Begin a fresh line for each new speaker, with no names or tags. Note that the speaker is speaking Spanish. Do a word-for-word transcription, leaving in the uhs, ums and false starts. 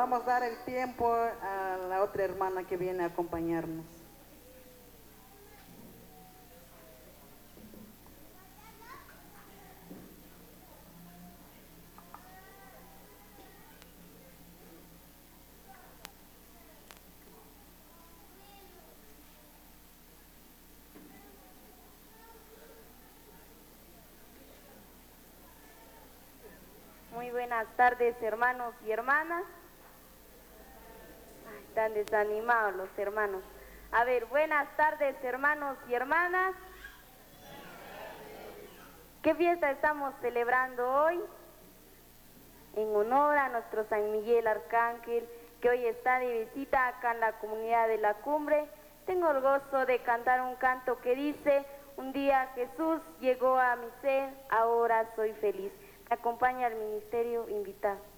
Vamos a dar el tiempo a la otra hermana que viene a acompañarnos.
Muy buenas tardes, hermanos y hermanas. Ay, están desanimados los hermanos. A ver, buenas tardes, hermanos y hermanas. ¿Qué fiesta estamos celebrando hoy? En honor a nuestro San Miguel Arcángel, que hoy está de visita acá en la comunidad de La Cumbre. Tengo el gozo de cantar un canto que dice: un día Jesús llegó a mi ser, ahora soy feliz. Me acompaña al ministerio invitado.